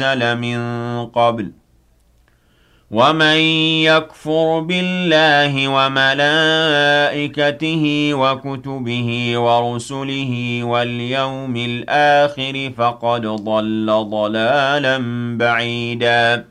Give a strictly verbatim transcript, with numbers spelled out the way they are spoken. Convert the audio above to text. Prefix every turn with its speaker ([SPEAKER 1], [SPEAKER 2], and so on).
[SPEAKER 1] أنزل من قبل ومن يكفر بالله وملائكته وكتبه ورسله واليوم الآخر فقد ضل ضلالا بعيدا